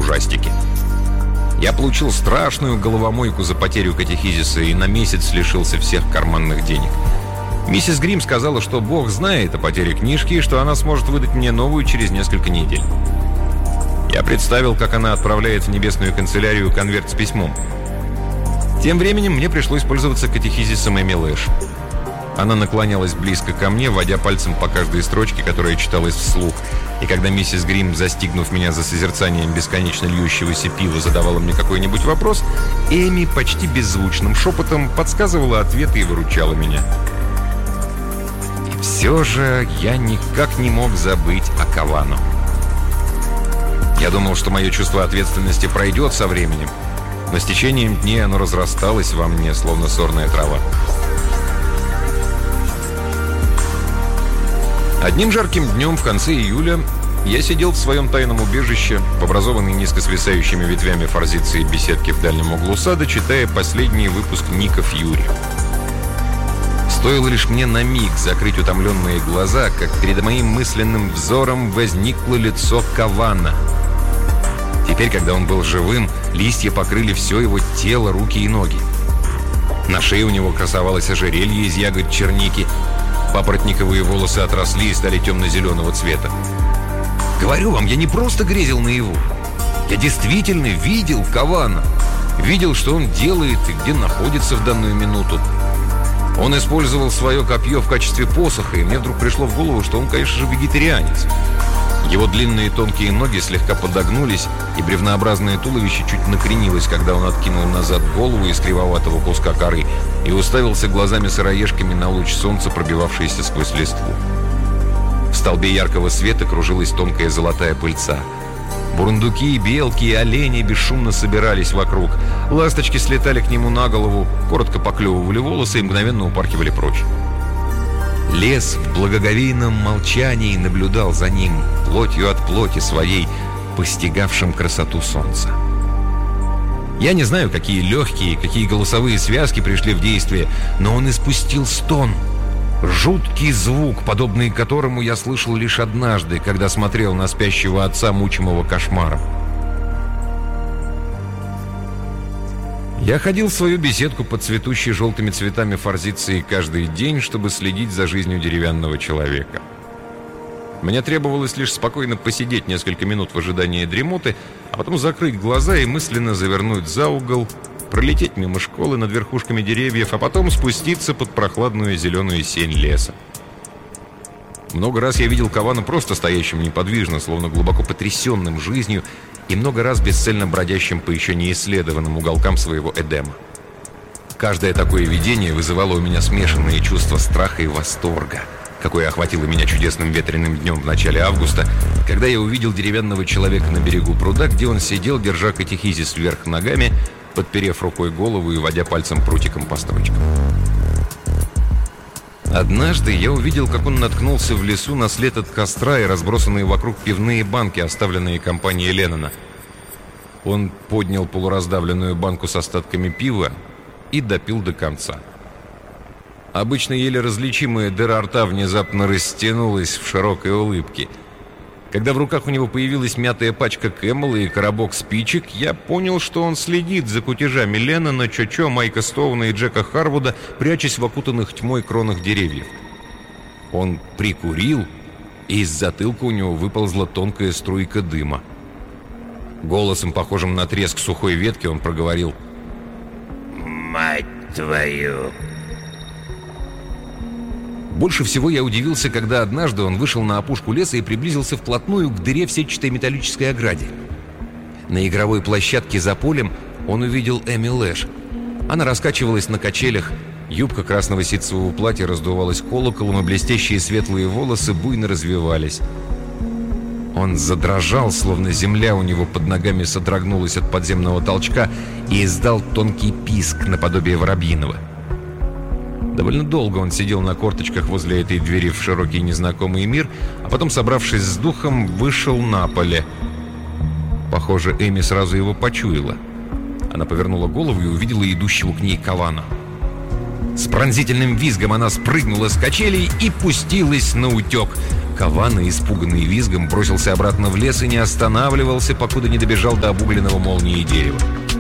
ужастики. Я получил страшную головомойку за потерю катехизиса и на месяц лишился всех карманных денег. Миссис Грим сказала, что Бог знает о потере книжки и что она сможет выдать мне новую через несколько недель. Я представил, как она отправляет в небесную канцелярию конверт с письмом. Тем временем мне пришлось пользоваться катехизисом Эми Лэш. Она наклонялась близко ко мне, водя пальцем по каждой строчке, которая читалась вслух. И когда миссис Грим, застигнув меня за созерцанием бесконечно льющегося пива, задавала мне какой-нибудь вопрос, Эми почти беззвучным шепотом подсказывала ответы и выручала меня. И все же я никак не мог забыть о Кавано. Я думал, что мое чувство ответственности пройдет со временем, но с течением дней оно разрасталось во мне, словно сорная трава. Одним жарким днем в конце июля я сидел в своем тайном убежище, в образованной низко свисающими ветвями форзиции беседки в дальнем углу сада, читая последний выпуск Ника Фьюри. Стоило лишь мне на миг закрыть утомленные глаза, как перед моим мысленным взором возникло лицо Кавано. Теперь, когда он был живым, листья покрыли все его тело, руки и ноги. На шее у него красовалось ожерелье из ягод черники. Папоротниковые волосы отросли и стали темно-зеленого цвета. Говорю вам, я не просто грезил наяву. Я действительно видел Кавано. Видел, что он делает и где находится в данную минуту. Он использовал свое копье в качестве посоха, и мне вдруг пришло в голову, что он, конечно же, вегетарианец. Его длинные тонкие ноги слегка подогнулись, и бревнообразное туловище чуть накренилось, когда он откинул назад голову из кривоватого куска коры и уставился глазами-сыроежками на луч солнца, пробивавшийся сквозь листву. В столбе яркого света кружилась тонкая золотая пыльца. Бурундуки, белки и олени бесшумно собирались вокруг. Ласточки слетали к нему на голову, коротко поклевывали волосы и мгновенно упархивали прочь. Лес в благоговейном молчании наблюдал за ним, плотью от плоти своей, постигавшим красоту солнца. Я не знаю, какие легкие, какие голосовые связки пришли в действие, но он испустил стон. Жуткий звук, подобный которому я слышал лишь однажды, когда смотрел на спящего отца, мучимого кошмаром. Я ходил в свою беседку под цветущей желтыми цветами форзиции каждый день, чтобы следить за жизнью деревянного человека. Мне требовалось лишь спокойно посидеть несколько минут в ожидании дремоты, а потом закрыть глаза и мысленно завернуть за угол, пролететь мимо школы над верхушками деревьев, а потом спуститься под прохладную зеленую сень леса. Много раз я видел Кавано просто стоящим неподвижно, словно глубоко потрясенным жизнью, и много раз бесцельно бродящим по еще неисследованным уголкам своего Эдема. Каждое такое видение вызывало у меня смешанные чувства страха и восторга, какое охватило меня чудесным ветреным днем в начале августа, когда я увидел деревянного человека на берегу пруда, где он сидел, держа катехизис вверх ногами, подперев рукой голову и водя пальцем прутиком по строчкам. Однажды я увидел, как он наткнулся в лесу на след от костра и разбросанные вокруг пивные банки, оставленные компанией Леннона. Он поднял полураздавленную банку с остатками пива и допил до конца. Обычно еле различимая дыра рта внезапно растянулась в широкой улыбке. Когда в руках у него появилась мятая пачка Кэмела и коробок спичек, я понял, что он следит за кутежами Леннона, Чо-Чо, Майка Стоуна и Джека Харвуда, прячась в окутанных тьмой кронах деревьев. Он прикурил, и из затылка у него выползла тонкая струйка дыма. Голосом, похожим на треск сухой ветки, он проговорил: «Мать твою!» Больше всего я удивился, когда однажды он вышел на опушку леса и приблизился вплотную к дыре в сетчатой металлической ограде. На игровой площадке за полем он увидел Эми Лэш. Она раскачивалась на качелях, юбка красного ситцевого платья раздувалась колоколом, и блестящие светлые волосы буйно развивались. Он задрожал, словно земля у него под ногами содрогнулась от подземного толчка, и издал тонкий писк наподобие воробьиного. Довольно долго он сидел на корточках возле этой двери в широкий незнакомый мир, а потом, собравшись с духом, вышел на поле. Похоже, Эми сразу его почуяла. Она повернула голову и увидела идущего к ней Кавано. С пронзительным визгом она спрыгнула с качелей и пустилась на утек. Кавана, испуганный визгом, бросился обратно в лес и не останавливался, покуда не добежал до обугленного молнией дерева.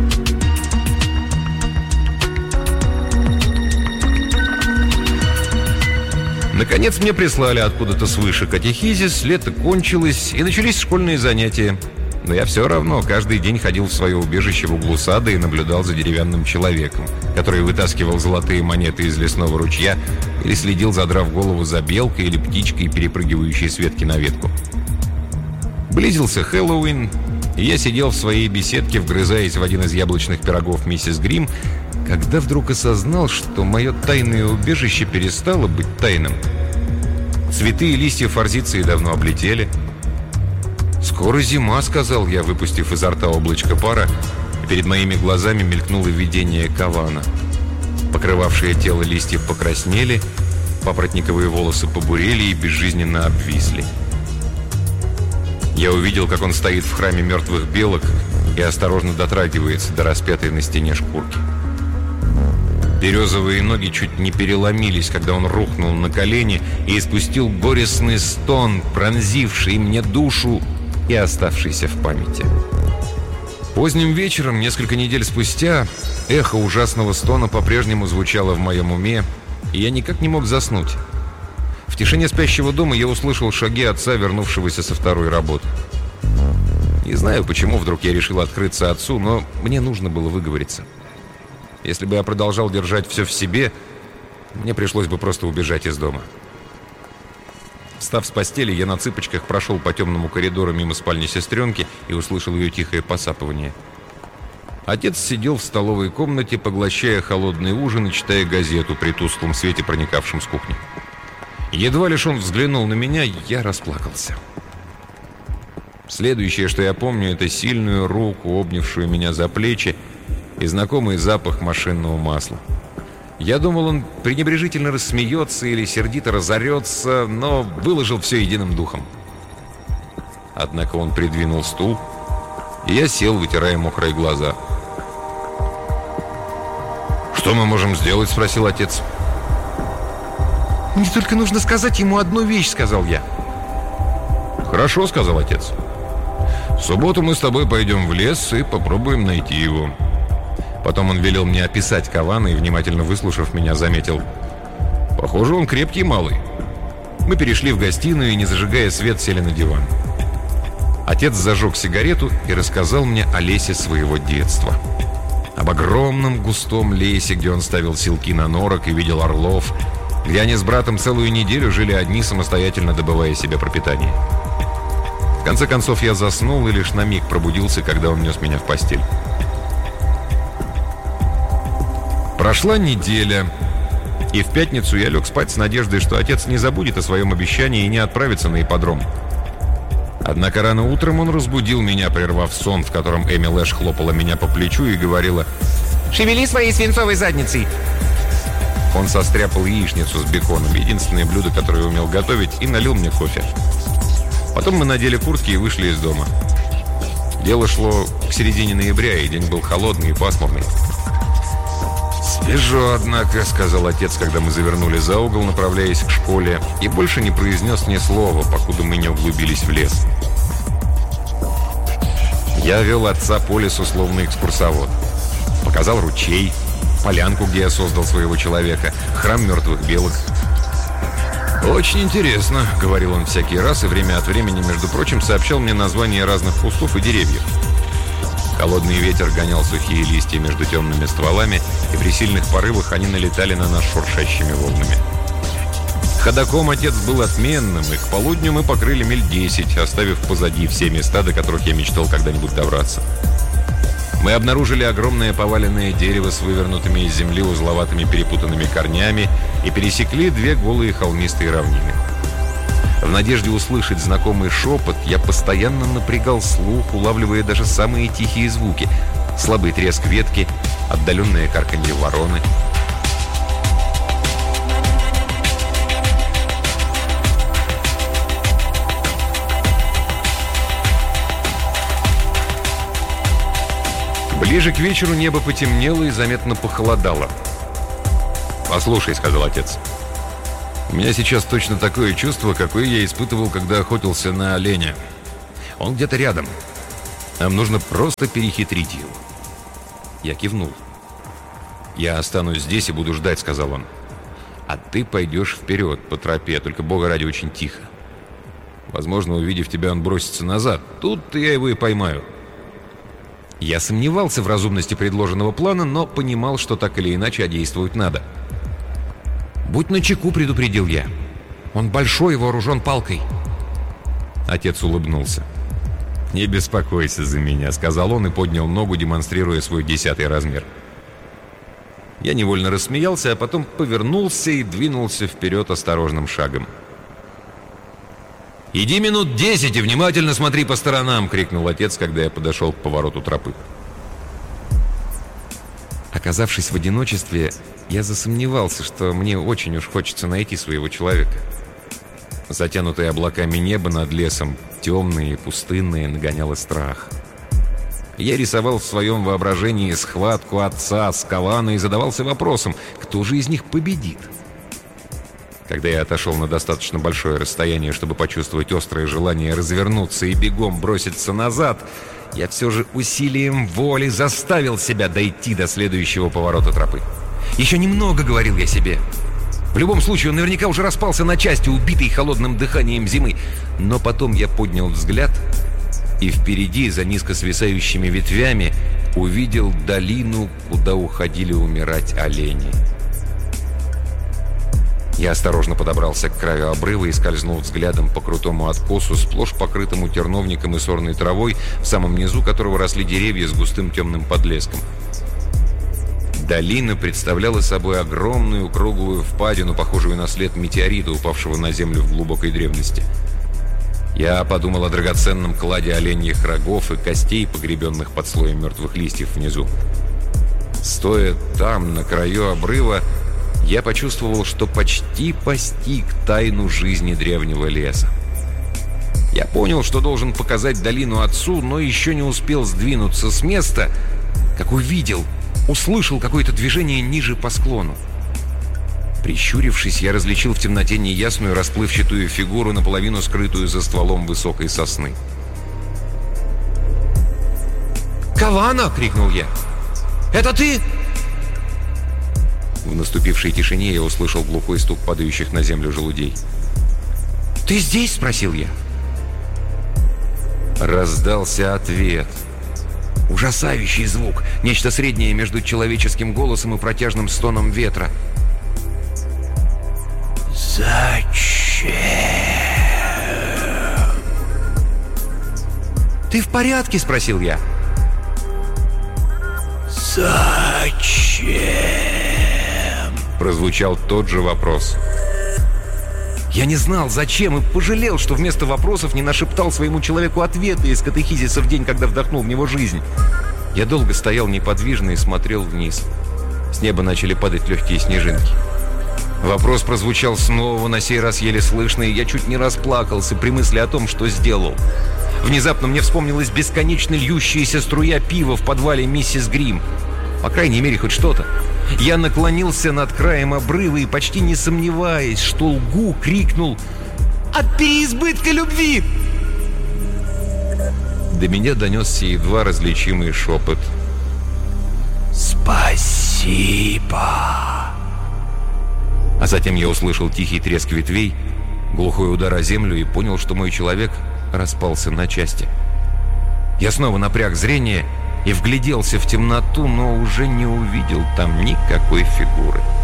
Наконец мне прислали откуда-то свыше катехизис, лето кончилось, и начались школьные занятия. Но я все равно каждый день ходил в свое убежище в углу сада и наблюдал за деревянным человеком, который вытаскивал золотые монеты из лесного ручья или следил, задрав голову, за белкой или птичкой, перепрыгивающей с ветки на ветку. Близился Хэллоуин, и я сидел в своей беседке, вгрызаясь в один из яблочных пирогов миссис Грим, когда вдруг осознал, что мое тайное убежище перестало быть тайным. Цветы и листья форзиции давно облетели. «Скоро зима», — сказал я, выпустив изо рта облачко пара, и перед моими глазами мелькнуло видение Кавана. Покрывавшие тело листья покраснели, папоротниковые волосы побурели и безжизненно обвисли. Я увидел, как он стоит в храме мертвых белок и осторожно дотрагивается до распятой на стене шкурки. Березовые ноги чуть не переломились, когда он рухнул на колени и испустил горестный стон, пронзивший мне душу и оставшийся в памяти. Поздним вечером, несколько недель спустя, эхо ужасного стона по-прежнему звучало в моем уме, и я никак не мог заснуть. В тишине спящего дома я услышал шаги отца, вернувшегося со второй работы. Не знаю, почему вдруг я решил открыться отцу, но мне нужно было выговориться. Если бы я продолжал держать все в себе, мне пришлось бы просто убежать из дома. Встав с постели, я на цыпочках прошел по темному коридору мимо спальни сестренки и услышал ее тихое посапывание. Отец сидел в столовой комнате, поглощая холодный ужин и читая газету при тусклом свете, проникавшем с кухни. Едва лишь он взглянул на меня, я расплакался. Следующее, что я помню, это сильную руку, обнявшую меня за плечи, и знакомый запах машинного масла. Я думал, он пренебрежительно рассмеется или сердито разорется, но выложил все единым духом. Однако он придвинул стул, и я сел, вытирая мокрые глаза. «Что мы можем сделать?» — спросил отец. «Мне только нужно сказать ему одну вещь», — сказал я. «Хорошо», — сказал отец. «В субботу мы с тобой пойдем в лес и попробуем найти его». Потом он велел мне описать Кавана и, внимательно выслушав меня, заметил: «Похоже, он крепкий малый». Мы перешли в гостиную и, не зажигая свет, сели на диван. Отец зажег сигарету и рассказал мне о лесе своего детства. Об огромном густом лесе, где он ставил селки на норок и видел орлов, где они с братом целую неделю жили одни, самостоятельно добывая себе пропитание. В конце концов, я заснул и лишь на миг пробудился, когда он нес меня в постель. Прошла неделя, и в пятницу я лег спать с надеждой, что отец не забудет о своем обещании и не отправится на ипподром. Однако рано утром он разбудил меня, прервав сон, в котором Эми Лэш хлопала меня по плечу и говорила: «Шевели своей свинцовой задницей!» Он состряпал яичницу с беконом, единственное блюдо, которое умел готовить, и налил мне кофе. Потом мы надели куртки и вышли из дома. Дело шло к середине ноября, и день был холодный и пасмурный. «Свежо, однако», — сказал отец, когда мы завернули за угол, направляясь к школе, и больше не произнес ни слова, покуда мы не углубились в лес. Я вел отца по лесу, словно экскурсовод. Показал ручей, полянку, где я создал своего человека, храм мертвых белок. «Очень интересно», — говорил он всякий раз, и время от времени, между прочим, сообщал мне названия разных кустов и деревьев. Холодный ветер гонял сухие листья между темными стволами, и при сильных порывах они налетали на нас шуршащими волнами. Ходоком отец был отменным, и к полудню мы покрыли миль 10, оставив позади все места, до которых я мечтал когда-нибудь добраться. Мы обнаружили огромное поваленное дерево с вывернутыми из земли узловатыми перепутанными корнями и пересекли 2 голые холмистые равнины. В надежде услышать знакомый шепот, я постоянно напрягал слух, улавливая даже самые тихие звуки: слабый треск ветки, отдаленное карканье вороны. Ближе к вечеру небо потемнело и заметно похолодало. «Послушай», — сказал отец, — «у меня сейчас точно такое чувство, какое я испытывал, когда охотился на оленя. Он где-то рядом. Нам нужно просто перехитрить его». Я кивнул. «Я останусь здесь и буду ждать», — сказал он. «А ты пойдешь вперед по тропе, только бога ради очень тихо. Возможно, увидев тебя, он бросится назад. Тут я его и поймаю». Я сомневался в разумности предложенного плана, но понимал, что так или иначе, а действовать надо. «Будь начеку», — предупредил я. «Он большой и вооружен палкой». Отец улыбнулся. «Не беспокойся за меня», — сказал он и поднял ногу, демонстрируя свой 10-й размер. Я невольно рассмеялся, а потом повернулся и двинулся вперед осторожным шагом. «Иди минут 10 и внимательно смотри по сторонам!» — крикнул отец, когда я подошел к повороту тропы. Оказавшись в одиночестве, я засомневался, что мне очень уж хочется найти своего человека. Затянутое облаками небо над лесом, темное и пустынное, нагоняло страх. Я рисовал в своем воображении схватку отца с Кавана и задавался вопросом, кто же из них победит. Когда я отошел на достаточно большое расстояние, чтобы почувствовать острое желание развернуться и бегом броситься назад, я все же усилием воли заставил себя дойти до следующего поворота тропы. «Еще немного», — говорил я себе. В любом случае, он наверняка уже распался на части, убитый холодным дыханием зимы. Но потом я поднял взгляд, и впереди, за низко свисающими ветвями, увидел долину, куда уходили умирать олени. Я осторожно подобрался к краю обрыва и скользнул взглядом по крутому откосу, сплошь покрытому терновником и сорной травой, в самом низу которого росли деревья с густым темным подлеском. Долина представляла собой огромную круглую впадину, похожую на след метеорита, упавшего на землю в глубокой древности. Я подумал о драгоценном кладе оленьих рогов и костей, погребенных под слоем мертвых листьев внизу. Стоя там, на краю обрыва, я почувствовал, что почти постиг тайну жизни древнего леса. Я понял, что должен показать долину отцу, но еще не успел сдвинуться с места, как услышал какое-то движение ниже по склону. Прищурившись, я различил в темноте неясную расплывчатую фигуру, наполовину скрытую за стволом высокой сосны. «Кавана!» — крикнул я. «Это ты?» В наступившей тишине я услышал глухой стук падающих на землю желудей. «Ты здесь?» — спросил я. Раздался ответ. Ужасающий звук, нечто среднее между человеческим голосом и протяжным стоном ветра. «Зачем?» «Ты в порядке?» — спросил я. «Зачем?» Прозвучал тот же вопрос. Я не знал, зачем, и пожалел, что вместо вопросов не нашептал своему человеку ответы из катехизиса в день, когда вдохнул в него жизнь. Я долго стоял неподвижно и смотрел вниз. С неба начали падать легкие снежинки. Вопрос прозвучал снова, на сей раз еле слышно, и я чуть не расплакался при мысли о том, что сделал. Внезапно мне вспомнилась бесконечно льющаяся струя пива в подвале миссис Грим. По крайней мере, хоть что-то. Я наклонился над краем обрыва и, почти не сомневаясь, что лгу, крикнул: «От переизбытка любви!» До меня донесся едва различимый шепот: «Спасибо!» А затем я услышал тихий треск ветвей, глухой удар о землю и понял, что мой человек распался на части. Я снова напряг зрение и вгляделся в темноту, но уже не увидел там никакой фигуры.